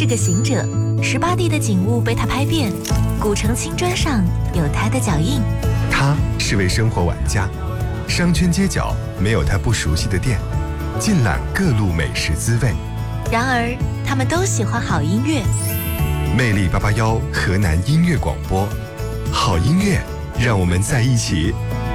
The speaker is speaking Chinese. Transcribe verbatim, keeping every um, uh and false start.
是个行者，十八地的景物被他拍遍，古城青砖上有他的脚印。 他是位生活玩家，商圈街角没有他不熟悉的店，尽览各路美食滋味。 然而，他们都喜欢好音乐。 魅力八八幺河南音乐广播，好音乐，让我们在一起。